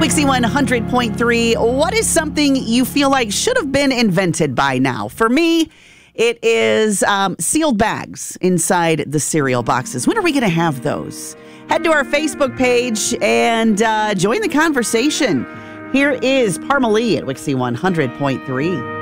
Wixie 100.3. What is something you feel like should have been invented by now? For me, it is sealed bags inside the cereal boxes. When are we going to have those? Head to our Facebook page and join the conversation. Here is Parmalee at Wixie 100.3.